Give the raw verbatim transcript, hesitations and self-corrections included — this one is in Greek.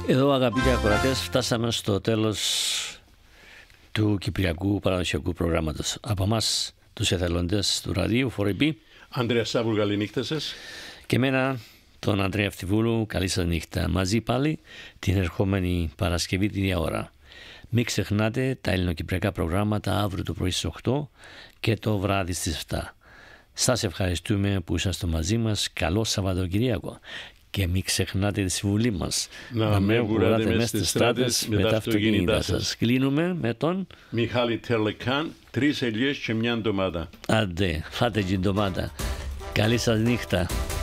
Εδώ, αγαπητοί ακροατές, φτάσαμε στο τέλος του Κυπριακού Παραδοσιακού Προγράμματος. Από εμάς, τους εθελοντές του ραδίου, φορεπή. Ανδρέα Σάβουλ, καλή νύχτα σας. Και εμένα, τον Ανδρέα Φτιβούλου, καλή σας νύχτα. Μαζί πάλι την ερχόμενη Παρασκευή την ίδια ώρα. Μην ξεχνάτε τα ελληνοκυπριακά προγράμματα αύριο το πρωί στις οκτώ και το βράδυ στις επτά. Σας ευχαριστούμε που είσαστε μαζί μας. Καλό Σαββατοκυριακό. Και μην ξεχνάτε τη συμβουλή μας. Να, να μην βουράτε μέσα στις στράτες με τα αυτοκίνητά σας. Κλείνουμε με τον Μιχάλη Τερλεκάν, τρεις ελιές και μια ντομάτα. Άντε, φάτε την ντομάτα. Καλή σας νύχτα.